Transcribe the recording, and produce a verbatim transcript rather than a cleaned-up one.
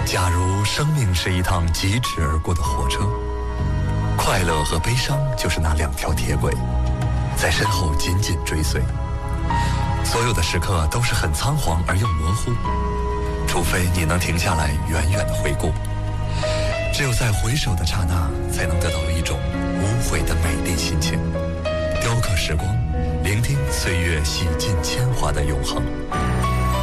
假如生命是一趟疾驰而过的火车，快乐和悲伤就是那两条铁轨，在身后紧紧追随。所有的时刻都是很仓皇而又模糊，除非你能停下来远远地回顾。只有在回首的刹那，才能得到一种无悔的美丽心情。雕刻时光，聆听岁月洗尽铅华的永恒。